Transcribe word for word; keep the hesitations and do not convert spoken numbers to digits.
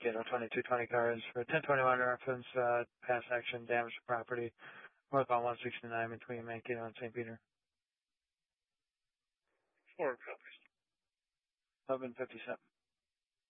Mankato twenty-two twenty cars for ten twenty-one reference, uh, past action, damage to property, northbound one sixty-nine between Mankato and Saint Peter. Four copies. eleven fifty-seven.